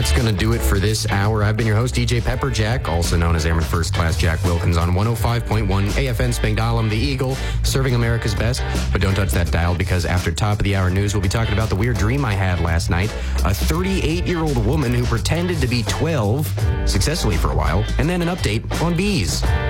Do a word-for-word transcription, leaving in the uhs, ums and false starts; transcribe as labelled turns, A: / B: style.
A: That's going to do it for this hour. I've been your host, D J Pepperjack, also known as Airman First Class Jack Wilkins on one oh five point one A F N Spangdahlem, the Eagle, serving America's best. But don't touch that dial, because after top of the hour news, we'll be talking about the weird dream I had last night. A thirty-eight-year-old woman who pretended to be twelve, successfully for a while, and then an update on bees.